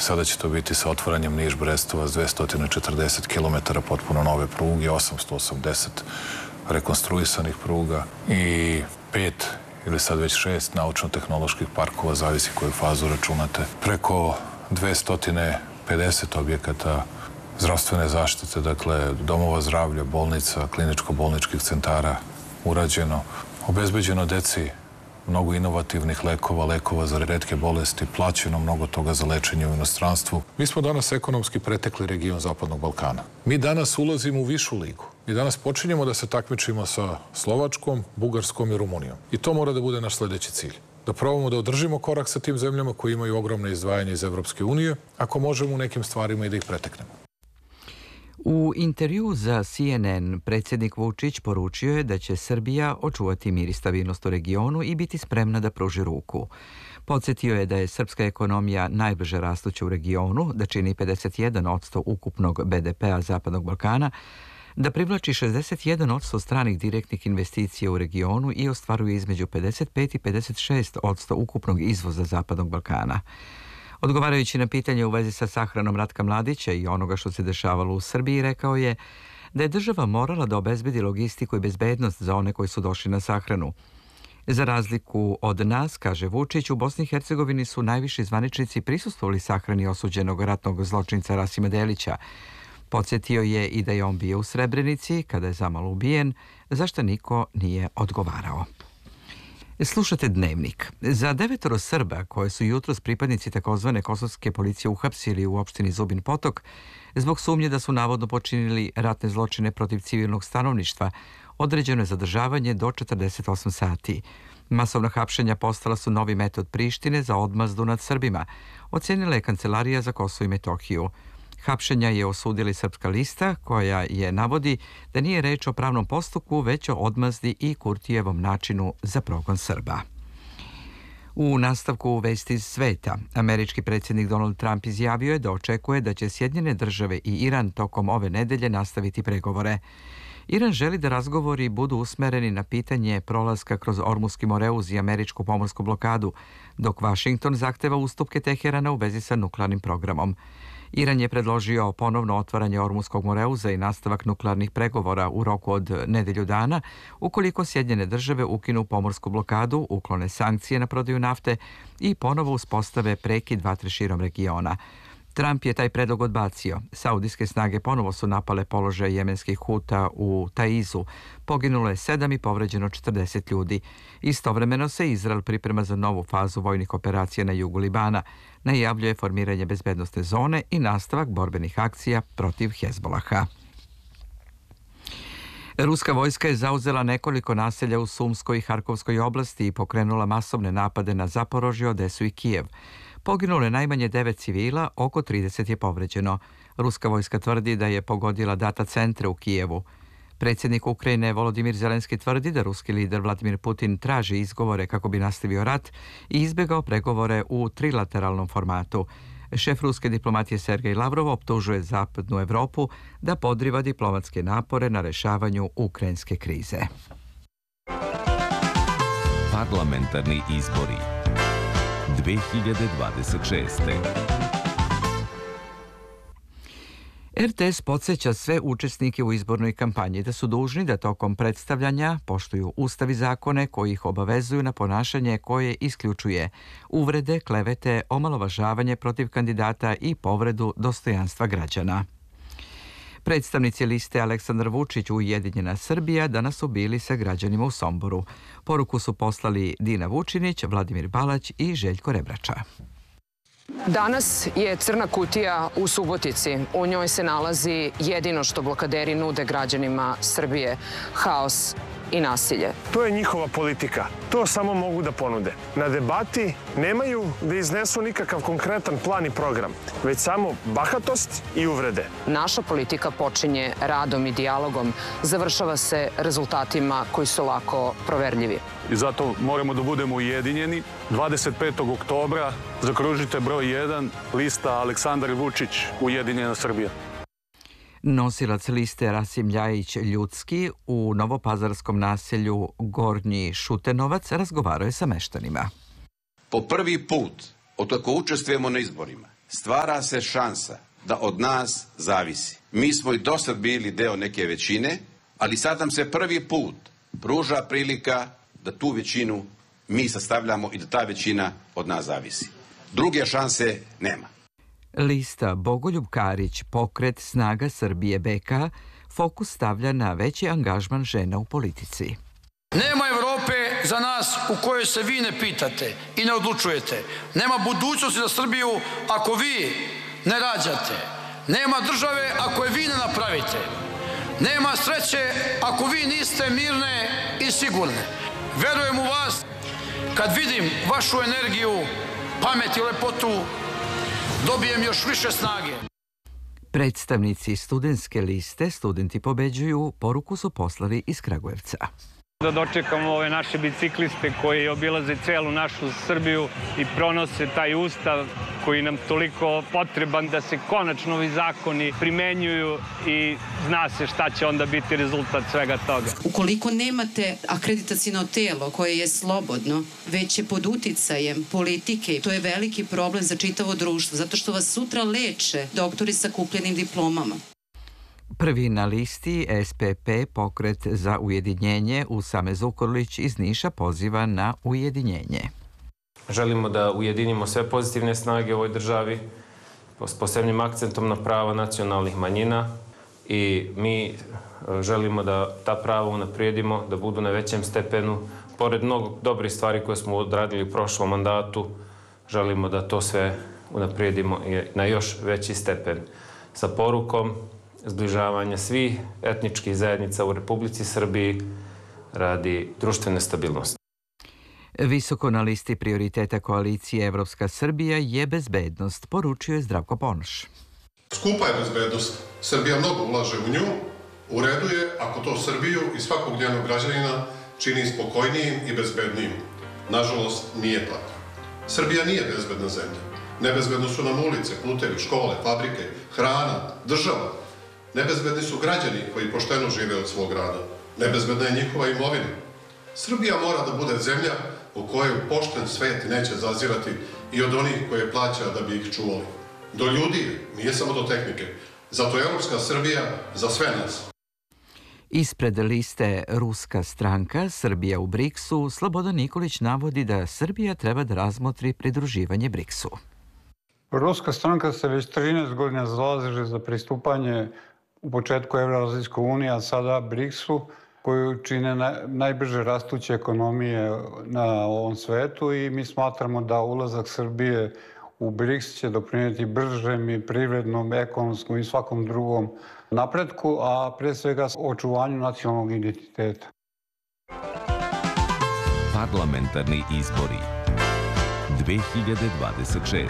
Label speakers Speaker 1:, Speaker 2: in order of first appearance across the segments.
Speaker 1: Sada će to biti sa otvaranjem Niš-Brestovac 240 km potpuno nove pruge, 880 rekonstruisanih pruga i 5 ili sad već 6 naučno-tehnoloških parkova, zavisi koju fazu računate. Preko 250 objekata zdravstvene zaštite, dakle domova zdravlja, bolnica, kliničko-bolničkih centara urađeno, obezbeđeno deci mnogo inovativnih lekova, lekova za retke bolesti, plaćeno mnogo toga za lečenje u inostranstvu. Mi smo danas ekonomski pretekli region Zapadnog Balkana. Mi danas ulazimo u višu ligu. Mi danas počinjemo da se takmičimo sa Slovačkom, Bugarskom i Rumunijom. I to mora da bude naš sledeći cilj. Da probamo da održimo korak sa tim zemljama koji imaju ogromne izdvajanje iz Evropske unije, ako možemo u nekim stvarima i da ih preteknemo.
Speaker 2: U intervju za CNN predsjednik Vučić poručio je da će Srbija očuvati mir i stabilnost u regionu i biti spremna da pruži ruku. Podsjetio je da je srpska ekonomija najbrže rastuća u regionu, da čini 51% ukupnog BDP-a Zapadnog Balkana, da privlači 61% stranih direktnih investicija u regionu i ostvaruje između 55 i 56% ukupnog izvoza Zapadnog Balkana. Odgovarajući na pitanje u vezi sa sahranom Ratka Mladića i onoga što se dešavalo u Srbiji, rekao je da je država morala da obezbedi logistiku i bezbednost za one koji su došli na sahranu. Za razliku od nas, kaže Vučić, u Bosni i Hercegovini su najviši zvaničnici prisustvovali sahrani osuđenog ratnog zločinca Rasima Delića. Podsjetio je i da je on bio u Srebrenici kada je zamalo ubijen, za što niko nije odgovarao. Slušate Dnevnik. Za 9 Srba koje su jutros pripadnici takozvane kosovske policije uhapsili u opštini Zubin Potok zbog sumnje da su navodno počinili ratne zločine protiv civilnog stanovništva, određeno je zadržavanje do 48 sati. Masovna hapšenja postala su novi metod Prištine za odmazdu nad Srbima, ocenila je Kancelarija za Kosovo i Metohiju. Hapšenja je osudila Srpska lista, koja je navodi da nije reč o pravnom postupku, već o odmazdi i Kurtijevom načinu za progon Srba. U nastavku vesti iz sveta, američki predsjednik Donald Trump izjavio je da očekuje da će Sjedinjene države i Iran tokom ove nedelje nastaviti pregovore. Iran želi da razgovori budu usmereni na pitanje prolaska kroz Ormuski moreuz i američku pomorsku blokadu, dok Vašington zahteva ustupke Teherana u vezi sa nuklearnim programom. Iran je predložio ponovno otvaranje Ormuskog moreuza i nastavak nuklearnih pregovora u roku od nedelju dana, ukoliko Sjedinjene države ukinu pomorsku blokadu, uklone sankcije na prodaju nafte i ponovo uspostave prekid vatre širom regiona. Trump je taj predlog odbacio. Saudijske snage ponovo su napale položaj jemenskih Huta u Taizu. Poginulo je 7 i povređeno 40 ljudi. Istovremeno se Izrael priprema za novu fazu vojnih operacija na jugu Libana. Najavljuje formiranje bezbednosne zone i nastavak borbenih akcija protiv Hezbolaha. Ruska vojska je zauzela nekoliko naselja u Sumskoj i Harkovskoj oblasti i pokrenula masovne napade na Zaporožje, Odesu i Kijev. Poginulo je najmanje 9 civila, oko 30 je povređeno. Ruska vojska tvrdi da je pogodila data centre u Kijevu. Predsjednik Ukrajine Volodimir Zelenski tvrdi da ruski lider Vladimir Putin traži izgovore kako bi nastavio rat i izbjegao pregovore u trilateralnom formatu. Šef ruske diplomatije Sergej Lavrov optužuje Zapadnu Evropu da podriva diplomatske napore na rešavanju ukrajinske krize.
Speaker 3: Parlamentarni izbori 2026.
Speaker 2: RTS podsjeća sve učesnike u izbornoj kampanji da su dužni da tokom predstavljanja poštuju ustav i zakone koji ih obavezuju na ponašanje koje isključuje uvrede, klevete, omalovažavanje protiv kandidata i povredu dostojanstva građana. Predstavnici liste Aleksandar Vučić Ujedinjena Srbija danas su bili sa građanima u Somboru. Poruku su poslali Dina Vučinić, Vladimir Balać i Željko Rebrača.
Speaker 4: Danas je crna kutija u Subotici. U njoj se nalazi jedino što blokaderi nude građanima Srbije – haos i nasilje.
Speaker 5: To je njihova politika. To samo mogu da ponude. Na debati nemaju da iznesu nikakav konkretan plan i program, već samo bahatost i uvrede.
Speaker 4: Naša politika počinje radom i dijalogom, završava se rezultatima koji su lako proverljivi.
Speaker 6: I zato moramo da budemo ujedinjeni. 25. oktobra zakružite broj 1, lista Aleksandar Vučić Ujedinjena Srbija.
Speaker 2: Nosilac liste Rasim Ljajić Ljudski u novopazarskom naselju Gornji Šutenovac razgovarao je sa meštanima.
Speaker 7: Po prvi put, otkako učestvujemo na izborima, stvara se šansa da od nas zavisi. Mi smo i dosad bili deo neke većine, ali sad nam se prvi put pruža prilika da tu većinu mi sastavljamo i da ta većina od nas zavisi. Druge šanse nema.
Speaker 2: Lista Bogoljub Karić, pokret Snaga Srbije BK, fokus stavlja na veći angažman žena u politici.
Speaker 8: Nema Evrope za nas u kojoj se vi ne pitate i ne odlučujete. Nema budućnosti za Srbiju ako vi ne rađate. Nema države ako je vi ne napravite. Nema sreće ako vi niste mirne i sigurne. Verujem u vas kad vidim vašu energiju, pamet i lepotu, dobijem još više snage.
Speaker 2: Predstavnici studentske liste Studenti pobeđuju poruku su poslali iz Kragujevca.
Speaker 9: Da dočekamo ove naše bicikliste koji obilaze celu našu Srbiju i pronose taj ustav koji nam toliko potreban da se konačno ovi zakoni primenjuju i zna se šta će onda biti rezultat svega toga.
Speaker 10: Ukoliko nemate akreditacijno telo koje je slobodno, već je pod uticajem politike, to je veliki problem za čitavo društvo, zato što vas sutra leče doktori sa kupljenim diplomama.
Speaker 2: Prvi na listi SPP, pokret za ujedinjenje, Usame Zukorlić iz Niša poziva na ujedinjenje.
Speaker 11: Želimo da ujedinimo sve pozitivne snage u ovoj državi s posebnim akcentom na prava nacionalnih manjina i mi želimo da ta prava unaprijedimo, da budu na većem stepenu. Pored mnogo dobrih stvari koje smo odradili u prošlom mandatu, želimo da to sve unaprijedimo na još veći stepen sa porukom zbližavanja svih etničkih zajednica u Republici Srbiji radi društvene stabilnosti.
Speaker 2: Visoko na listi prioriteta koalicije Evropska Srbija je bezbednost, poručio je Zdravko Ponoš.
Speaker 12: Skupa je bezbednost. Srbija mnogo ulaže u nju. U redu je ako to Srbiju i svakog njenog građanina čini spokojnijim i bezbednijim. Nažalost, nije tako. Srbija nije bezbedna zemlja. Nebezbedno su nam ulice, putevi, škole, fabrike, hrana, država. Nebezbedni su građani koji pošteno žive od svog rada. Nebezbedna je njihova imovina. Srbija mora da bude zemlja u kojoj pošten svet neće zazirati i od onih koje plaća da bi ih čuvali. Do ljudi, nije samo do tehnike. Zato je Evropska Srbija za sve nas.
Speaker 2: Ispred liste Ruska stranka Srbija u BRICS-u, Slobodan Nikolić navodi da Srbija treba da razmotri pridruživanje BRICS-u.
Speaker 13: Ruska stranka se već 13 godina zalaže za pristupanje u početku Evroazijske unije, a sada BRICS-u, koju čine najbrže rastuće ekonomije na ovom svetu i mi smatramo da ulazak Srbije u BRICS će doprinijeti bržem i privrednom, ekonomskom i svakom drugom napretku, a pre svega očuvanju nacionalnog identiteta.
Speaker 3: Parlamentarni izbori 2026.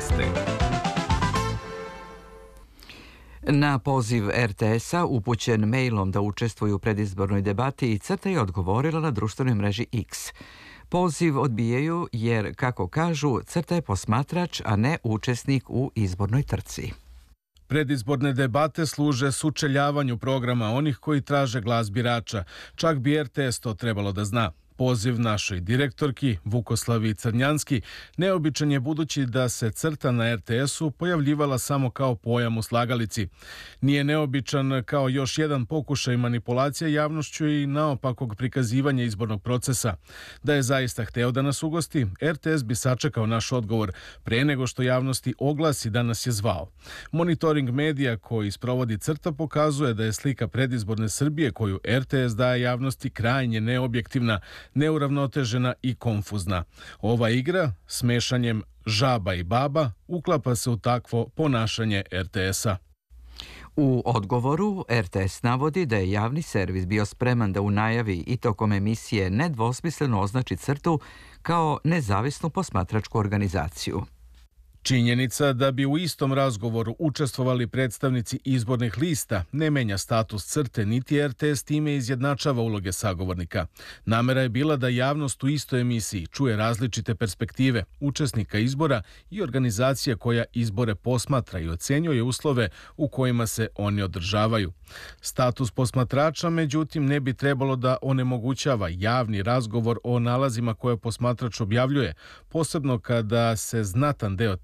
Speaker 2: Na poziv RTS-a upućen mailom da učestvuju u predizbornoj debati, CRTA je odgovorila na društvenoj mreži X. Poziv odbijaju jer, kako kažu, CRTA je posmatrač, a ne učesnik u izbornoj trci.
Speaker 14: Predizborne debate služe sučeljavanju programa onih koji traže glas birača. Čak bi RTS to trebalo da zna. Poziv našoj direktorki, Vukoslavi Crnjanski, neobičan je budući da se CRTA na RTS-u pojavljivala samo kao pojam u slagalici. Nije neobičan kao još jedan pokušaj manipulacije javnošću i naopakog prikazivanja izbornog procesa. Da je zaista hteo da nas ugosti, RTS bi sačekao naš odgovor pre nego što javnosti oglasi da nas je zvao. Monitoring medija koji sprovodi CRTA pokazuje da je slika predizborne Srbije koju RTS daje javnosti krajnje neobjektivna, neuravnotežena i konfuzna. Ova igra s mešanjem žaba i baba uklapa se u takvo ponašanje RTS-a.
Speaker 2: U odgovoru RTS navodi da je javni servis bio spreman da u najavi i tokom emisije nedvosmisleno označi CRTU kao nezavisnu posmatračku organizaciju.
Speaker 14: Činjenica da bi u istom razgovoru učestvovali predstavnici izbornih lista ne menja status CRTE, niti RTS time izjednačava uloge sagovornika. Namera je bila da javnost u istoj emisiji čuje različite perspektive učesnika izbora i organizacija koja izbore posmatra i ocenjuje uslove u kojima se oni održavaju. Status posmatrača, međutim, ne bi trebalo da onemogućava javni razgovor o nalazima koje posmatrač objavljuje, posebno kada se znatan deo tih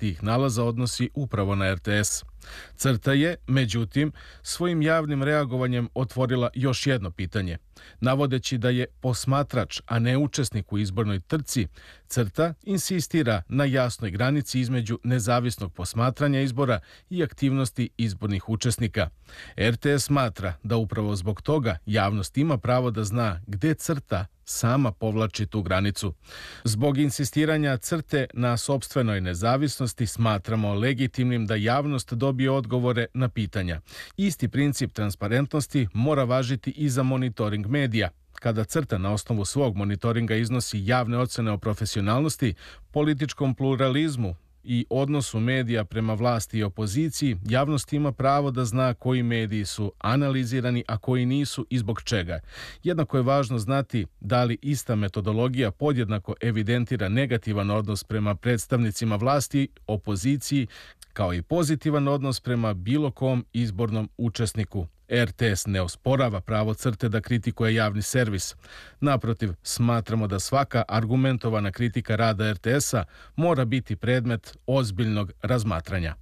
Speaker 14: tih nalaza odnosi upravo na RTS. CRTA je, međutim, svojim javnim reagovanjem otvorila još jedno pitanje. Navodeći da je posmatrač, a ne učesnik u izbornoj trci, CRTA insistira na jasnoj granici između nezavisnog posmatranja izbora i aktivnosti izbornih učesnika. RTS smatra da upravo zbog toga javnost ima pravo da zna gde CRTA sama povlači tu granicu. Zbog insistiranja CRTE na sopstvenoj nezavisnosti smatramo legitimnim da javnost dobije odgovore na pitanja. Isti princip transparentnosti mora važiti i za monitoring medija. Kada CRTA na osnovu svog monitoringa iznosi javne ocene o profesionalnosti, političkom pluralizmu i odnosu medija prema vlasti i opoziciji, javnost ima pravo da zna koji mediji su analizirani, a koji nisu i zbog čega. Jednako je važno znati da li ista metodologija podjednako evidentira negativan odnos prema predstavnicima vlasti, opoziciji, kao i pozitivan odnos prema bilo kom izbornom učesniku. RTS ne osporava pravo CRTE da kritikuje javni servis. Naprotiv, smatramo da svaka argumentovana kritika rada RTS-a mora biti predmet ozbiljnog razmatranja.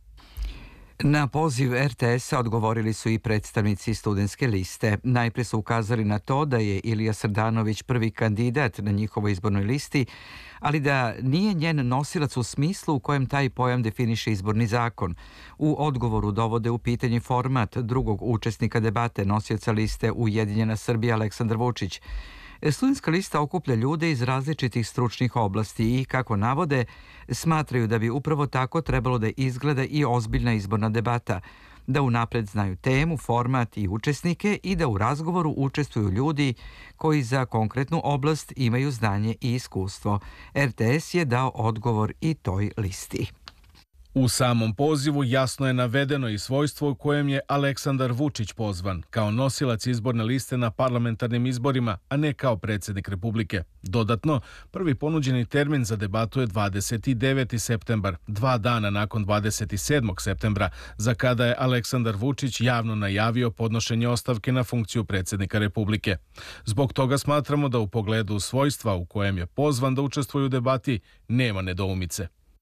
Speaker 2: Na poziv RTS-a odgovorili su i predstavnici studentske liste. Najprije su ukazali na to da je Ilija Srdanović prvi kandidat na njihovoj izbornoj listi, ali da nije njen nosilac u smislu u kojem taj pojam definiše izborni zakon. U odgovoru dovode u pitanje format drugog učesnika debate, nosioca liste Ujedinjena Srbija Aleksandar Vučić. Studentska lista okuplja ljude iz različitih stručnih oblasti i, kako navode, smatraju da bi upravo tako trebalo da izgleda i ozbiljna izborna debata, da unapred znaju temu, format i učesnike i da u razgovoru učestvuju ljudi koji za konkretnu oblast imaju znanje i iskustvo. RTS je dao odgovor i toj listi.
Speaker 14: U samom pozivu jasno je navedeno i svojstvo u kojem je Aleksandar Vučić pozvan, kao nosilac izborne liste na parlamentarnim izborima, a ne kao predsjednik Republike. Dodatno, prvi ponuđeni termin za debatu je 29. septembar, 2 dana nakon 27. septembra, za kada je Aleksandar Vučić javno najavio podnošenje ostavke na funkciju predsjednika Republike. Zbog toga smatramo da u pogledu svojstva u kojem je pozvan da učestvuje u debati nema nedoumice.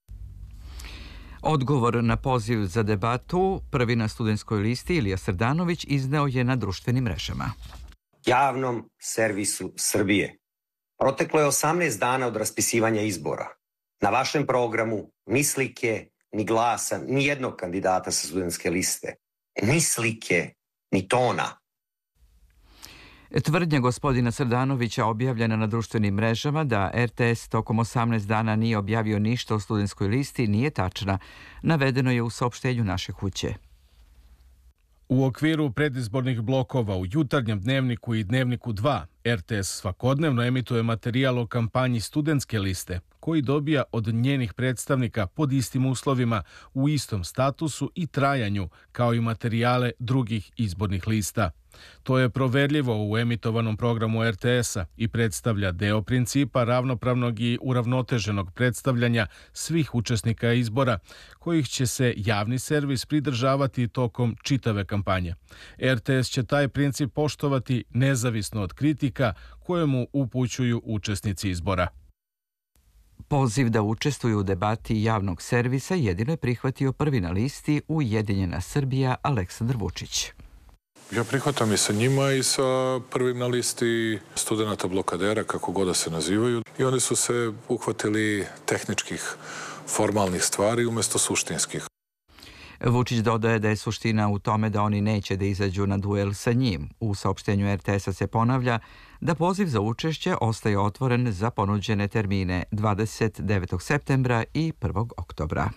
Speaker 2: Odgovor na poziv za debatu prvi na studentskoj listi Ilija Srdanović izneo je na društvenim mrežama.
Speaker 15: Javnom servisu Srbije. Proteklo je 18 dana od raspisivanja izbora. Na vašem programu ni slike, ni glasa, ni jednog kandidata sa studentske liste. Ni slike, ni tona.
Speaker 2: Tvrdnja gospodina Srdanovića objavljena na društvenim mrežama da RTS tokom 18 dana nije objavio ništa o studentskoj listi nije tačna. Navedeno je u saopštenju naše kuće.
Speaker 14: U okviru predizbornih blokova u Jutarnjem dnevniku i Dnevniku 2 RTS svakodnevno emituje materijal o kampanji studentske liste, koji dobija od njenih predstavnika pod istim uslovima, u istom statusu i trajanju, kao i materijale drugih izbornih lista. To je proverljivo u emitovanom programu RTS-a i predstavlja deo principa ravnopravnog i uravnoteženog predstavljanja svih učesnika izbora, kojih će se javni servis pridržavati tokom čitave kampanje. RTS će taj princip poštovati nezavisno od kritika koje mu upućuju učesnici izbora.
Speaker 2: Poziv da učestvuju u debati javnog servisa jedino je prihvatio prvi na listi Ujedinjena Srbija Aleksandar Vučić.
Speaker 1: Ja prihvatam i sa njima i sa prvim na listi studenta blokadera, kako god da se nazivaju. I oni su se uhvatili tehničkih, formalnih stvari umjesto suštinskih.
Speaker 2: Vučić dodaje da je suština u tome da oni neće da izađu na duel sa njim. U saopštenju RTS-a se ponavlja da poziv za učešće ostaje otvoren za ponuđene termine 29. septembra i 1. oktobra.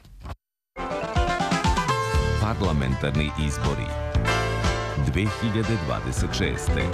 Speaker 3: Parlamentarni izbori 2026.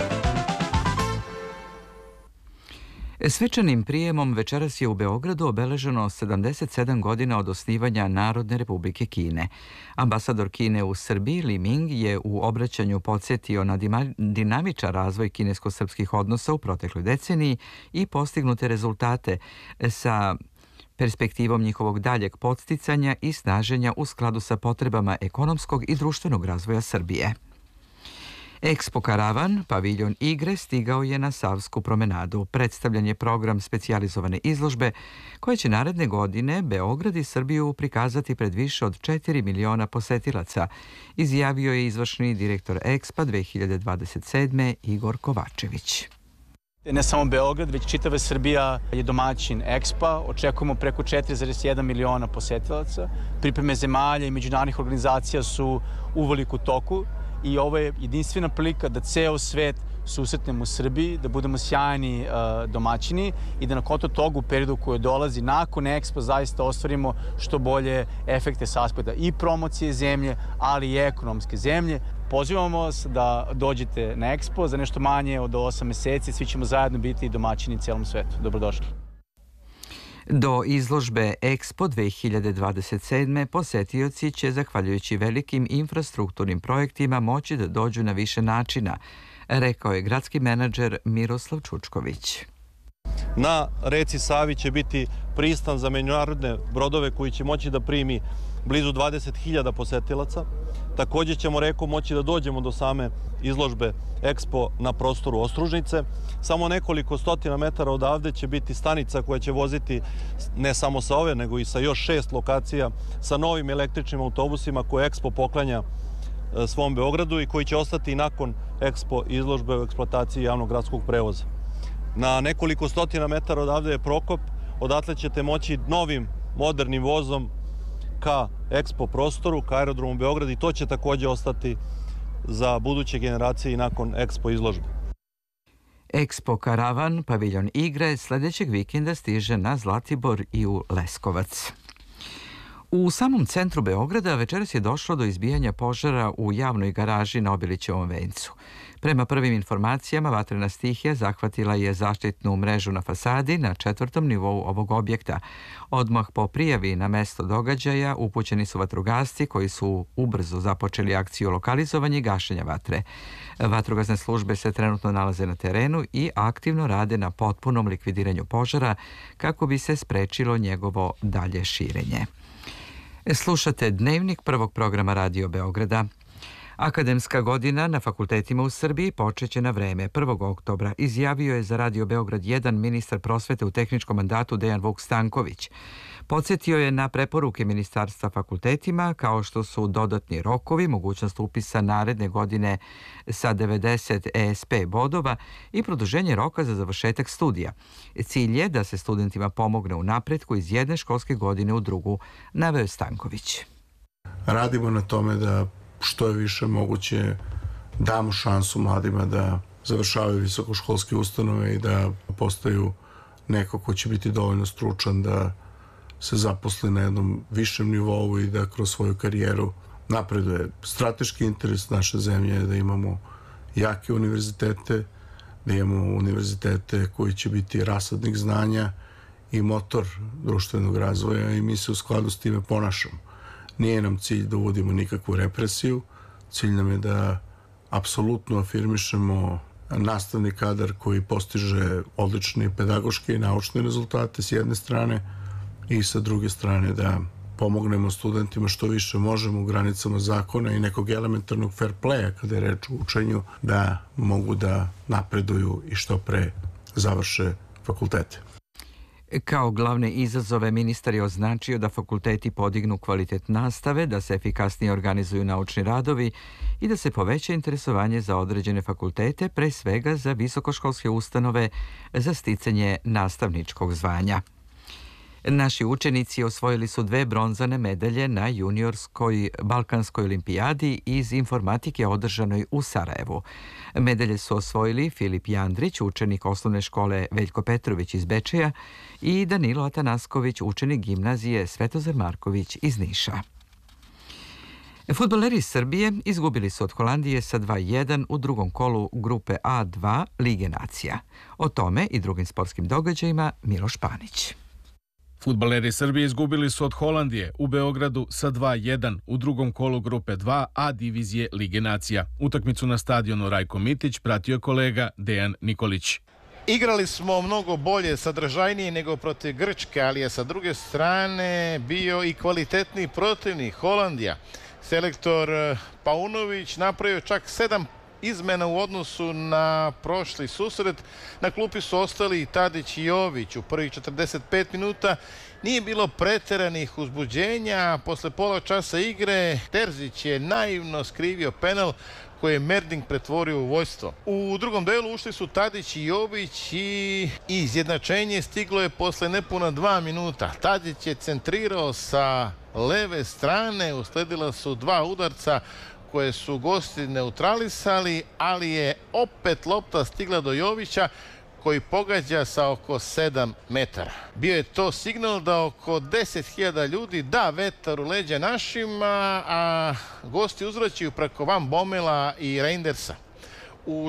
Speaker 2: Svečanim prijemom večeras je u Beogradu obeleženo 77 godina od osnivanja Narodne republike Kine. Ambasador Kine u Srbiji Li Ming je u obraćanju podsjetio na dinamičan razvoj kinesko-srpskih odnosa u protekloj deceniji i postignute rezultate sa perspektivom njihovog daljeg podsticanja i snaženja u skladu sa potrebama ekonomskog i društvenog razvoja Srbije. Expo Karavan, paviljon igre, stigao je na Savsku promenadu. Predstavljan je program specijalizovane izložbe koje će naredne godine Beograd i Srbiju prikazati pred više od 4 miliona posetilaca, izjavio je izvršni direktor Expa 2027. Igor Kovačević.
Speaker 16: Ne samo Beograd, već čitava Srbija je domaćin Expa. Očekujemo preko 4,1 miliona posetilaca. Pripreme zemalja i međunarodnih organizacija su uveliko u toku i ovo je jedinstvena prilika da ceo svet susretnemo u Srbiji, da budemo sjajni domaćini i da na konto toga u periodu koji dolazi nakon Expo zaista ostvarimo što bolje efekte s aspekta i promocije zemlje, ali i ekonomske zemlje. Pozivamo vas da dođete na Expo za nešto manje od 8 meseci. Svi ćemo zajedno biti domaćini celom svetu. Dobrodošli.
Speaker 2: Do izložbe Expo 2027. posetioci će, zahvaljujući velikim infrastrukturnim projektima, moći da dođu na više načina, rekao je gradski menadžer Miroslav Čučković.
Speaker 17: Na reci Savi će biti pristan za međunarodne brodove koji će moći da primi blizu 20.000 posetilaca. Također ćemo rekom moći da dođemo do same izložbe Expo na prostoru Ostružnice. Samo nekoliko stotina metara odavde će biti stanica koja će voziti ne samo sa ove, nego i sa još 6 lokacija sa novim električnim autobusima koje Expo poklanja svom Beogradu i koji će ostati i nakon Expo izložbe u eksploataciji javnog gradskog prevoza. Na nekoliko stotina metara odavde je Prokop, odatle ćete moći novim modernim vozom ka Expo prostoru, ka aerodromu Beograd i to će također ostati za buduće generacije i nakon Expo izložbe.
Speaker 2: Expo Karavan, paviljon igre, sljedećeg vikenda stiže na Zlatibor i u Leskovac. U samom centru Beograda večeras je došlo do izbijanja požara u javnoj garaži na Obilićevom vencu. Prema prvim informacijama, vatrena stihija zahvatila je zaštitnu mrežu na fasadi na 4. nivou ovog objekta. Odmah po prijavi na mesto događaja upućeni su vatrogasci koji su ubrzo započeli akciju lokalizovanja i gašenja vatre. Vatrogasne službe se trenutno nalaze na terenu i aktivno rade na potpunom likvidiranju požara kako bi se sprečilo njegovo dalje širenje. Slušate Dnevnik prvog programa Radio Beograda. Akademska godina na fakultetima u Srbiji počeće na vreme 1. oktobra, izjavio je za Radio Beograd 1 ministar prosvete u tehničkom mandatu Dejan Vuk Stanković. Podsjetio je na preporuke ministarstva fakultetima kao što su dodatni rokovi, mogućnost upisa naredne godine sa 90 ESP bodova i produženje roka za završetak studija. Cilj je da se studentima pomogne u napretku iz jedne školske godine u drugu, naveo je Stanković.
Speaker 18: Radimo na tome da što je više moguće damo šansu mladima da završavaju visokoškolske ustanove i da postaju neko ko će biti dovoljno stručan da se zaposli na jednom višem nivou i da kroz svoju karijeru napreduje. Strateški interes naše zemlje je da imamo jake univerzitete, da imamo univerzitete koji će biti rasadnik znanja i motor društvenog razvoja i mi se u skladu s time ponašamo. Nije nam cilj da uvodimo nikakvu represiju, cilj nam je da apsolutno afirmišemo nastavni kadar koji postiže odlične pedagoške i naučne rezultate s jedne strane i sa druge strane da pomognemo studentima što više možemo u granicama zakona i nekog elementarnog fair playa kada je reč o učenju da mogu da napreduju i što pre završe fakultete.
Speaker 2: Kao glavne izazove ministar je označio da fakulteti podignu kvalitet nastave, da se efikasnije organizuju naučni radovi i da se poveća interesovanje za određene fakultete, pre svega za visokoškolske ustanove za sticanje nastavničkog zvanja. Naši učenici osvojili su 2 bronzane medalje na juniorskoj Balkanskoj olimpijadi iz informatike održanoj u Sarajevu. Medalje su osvojili Filip Jandrić, učenik osnovne škole Veljko Petrović iz Bečeja i Danilo Atanasković, učenik gimnazije Svetozar Marković iz Niša. Fudbaleri Srbije izgubili su od Holandije sa 2:1 u drugom kolu grupe A2 Lige nacija. O tome i drugim sportskim događajima Miloš Panić.
Speaker 14: Fudbaleri Srbije izgubili su od Holandije u Beogradu sa 2:1 u drugom kolu grupe 2 A divizije Lige nacija. Utakmicu na stadionu Rajko Mitić pratio je kolega Dejan Nikolić.
Speaker 19: Igrali smo mnogo bolje, sadržajnije nego protiv Grčke, ali je sa druge strane bio i kvalitetni protivnik Holandija. Selektor Paunović napravio čak 7 izmena u odnosu na prošli susret. Na klupi su ostali i Tadić i Jović. U prvih 45 minuta nije bilo preteranih uzbuđenja. Posle pola časa igre Terzić je naivno skrivio penal koje je Merding pretvorio u vojstvo. U drugom delu ušli su Tadić i Jović i izjednačenje stiglo je posle nepuna 2 minuta. Tadić je centrirao sa leve strane, usledila su 2 udarca koje su gosti neutralisali, ali je opet lopta stigla do Jovića koji pogađa sa oko 7 metara. Bio je to signal da oko 10.000 ljudi da vetar u leđa našima, a gosti uzvraćaju preko Van Bommela i Reindersa. U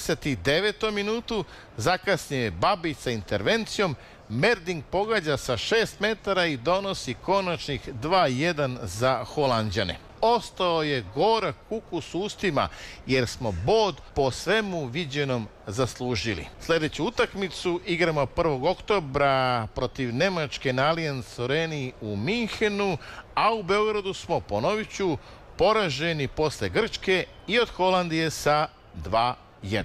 Speaker 19: 69. minutu zakasnije je Babić sa intervencijom, Merding pogađa sa 6 metara i donosi konačnih 2-1 za Holanđane. Ostao je gorak ukus u ustima jer smo bod po svemu viđenom zaslužili. Sljedeću utakmicu igramo 1. oktobra protiv Nemačke na Allianz Areni u Minhenu, a u Beogradu smo, ponovit ću, poraženi posle Grčke i od Holandije sa 2-1.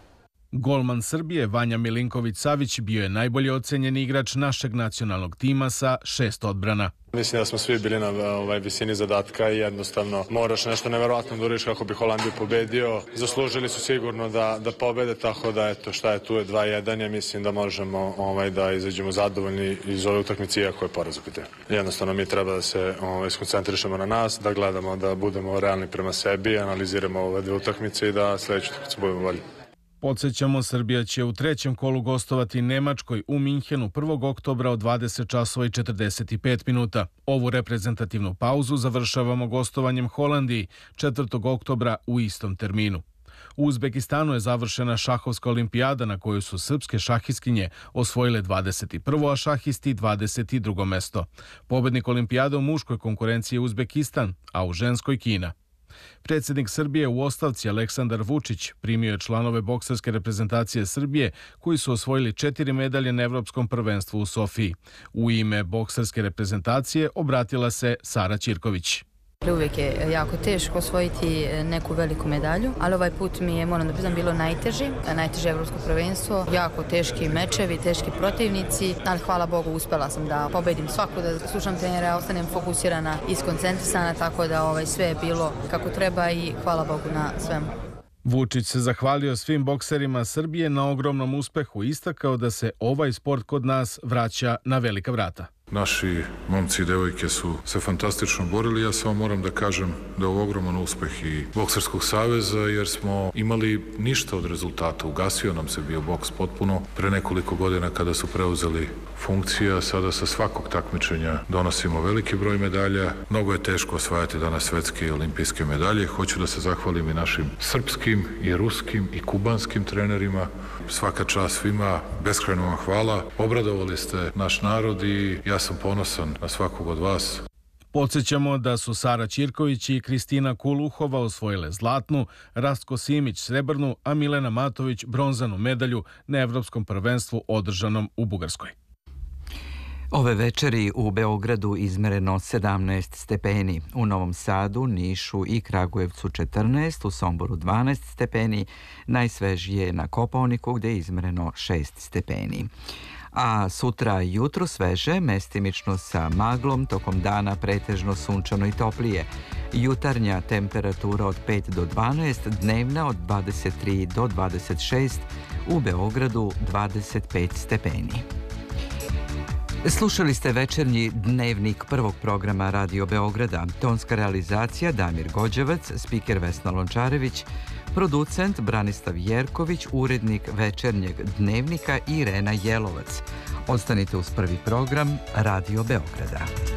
Speaker 14: Golman Srbije Vanja Milinković-Savić bio je najbolje ocenjeni igrač našeg nacionalnog tima sa 6 odbrana.
Speaker 20: Mislim da smo svi bili na visini zadatka i jednostavno moraš nešto neverovatno da uradiš kako bi Holandiju pobedio. Zaslužili su sigurno da pobede, tako da eto šta je tu je 2-1. Ja mislim da možemo da izađemo zadovoljni iz ove utakmice iako je poraz u pitanju. Jednostavno mi treba da se skoncentrišemo na nas, da gledamo da budemo realni prema sebi, analiziramo ove dve utakmice i da sledeću utakmicu budemo bolji.
Speaker 14: Podsjećamo, Srbija će u 3. kolu gostovati Nemačkoj u Minhenu 1. oktobra od 20 časova i 45 minuta. Ovu reprezentativnu pauzu završavamo gostovanjem Holandiji 4. oktobra u istom terminu. U Uzbekistanu je završena šahovska olimpijada na kojoj su srpske šahistkinje osvojile 21. a šahisti 22. mesto. Pobednik olimpijade u muškoj konkurenciji je Uzbekistan, a u ženskoj Kina. Predsjednik Srbije u ostavci Aleksandar Vučić primio je članove bokserske reprezentacije Srbije koji su osvojili 4 medalje na Evropskom prvenstvu u Sofiji. U ime bokserske reprezentacije obratila se Sara Ćirković.
Speaker 21: Uvijek je jako teško osvojiti neku veliku medalju, ali ovaj put mi je, moram da priznam, bilo najteže evropsko prvenstvo, jako teški mečevi, teški protivnici, ali hvala Bogu uspela sam da pobedim svaku, da slušam trenera, ostanem fokusirana i skoncentrisana, tako da sve je bilo kako treba i hvala Bogu na svemu.
Speaker 14: Vučić se zahvalio svim bokserima Srbije na ogromnom uspehu i istakao da se ovaj sport kod nas vraća na velika vrata.
Speaker 1: Naši momci i devojke su se fantastično borili. Ja samo moram da kažem da je ovo ogroman uspeh i Bokserskog saveza jer smo imali ništa od rezultata. Ugasio nam se bio boks potpuno pre nekoliko godina kada su preuzeli funkcija. Sada sa svakog takmičenja donosimo veliki broj medalja. Mnogo je teško osvajati danas svetske i olimpijske medalje. Hoću da se zahvalim i našim srpskim i ruskim i kubanskim trenerima. Svaka čast svima, beskrajno vam hvala. Obradovali ste naš narod i ja sam ponosan na svakog od vas.
Speaker 14: Podsjećamo da su Sara Ćirković i Kristina Kuluhova osvojile zlatnu, Rastko Simić srebrnu, a Milena Matović bronzanu medalju na Evropskom prvenstvu održanom u Bugarskoj.
Speaker 2: Ove večeri u Beogradu izmereno 17 stepeni, u Novom Sadu, Nišu i Kragujevcu 14, u Somboru 12 stepeni, najsvežije na Kopaoniku gdje je izmereno 6 stepeni. A sutra jutro sveže, mestimično sa maglom, tokom dana pretežno sunčano i toplije. Jutarnja temperatura od 5 do 12, dnevna od 23 do 26, u Beogradu 25 stepeni. Slušali ste večernji dnevnik prvog programa Radio Beograda. Tonska realizacija Damir Gođevac, spiker Vesna Lončarević, producent Branislav Jerković, urednik večernjeg dnevnika Irena Jelovac. Ostanite uz prvi program Radio Beograda.